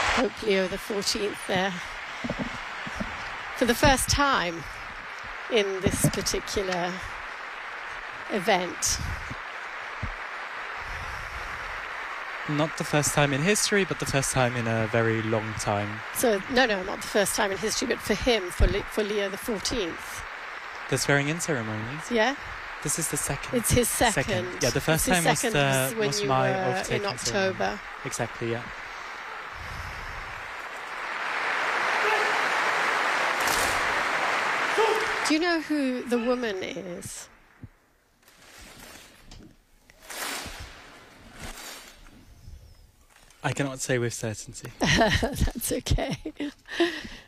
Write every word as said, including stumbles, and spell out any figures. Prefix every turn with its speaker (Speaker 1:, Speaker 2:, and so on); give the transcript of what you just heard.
Speaker 1: Pope Leo the fourteenth there for the first time in this particular event.
Speaker 2: Not the first time in history, but the first time in a very long time.
Speaker 1: So, no, no, not the first time in history, but for him, for, Le- for Leo the fourteenth.
Speaker 2: The swearing in ceremonies?
Speaker 1: Yeah?
Speaker 2: This is the second.
Speaker 1: It's his second.
Speaker 2: second. Yeah, the first
Speaker 1: It's
Speaker 2: time
Speaker 1: his
Speaker 2: was,
Speaker 1: second
Speaker 2: the,
Speaker 1: when
Speaker 2: was
Speaker 1: you
Speaker 2: my
Speaker 1: were
Speaker 2: oath-taking
Speaker 1: in October.
Speaker 2: ceremony. Exactly, yeah.
Speaker 1: Do you know who the woman is?
Speaker 2: I cannot say with certainty.
Speaker 1: That's okay.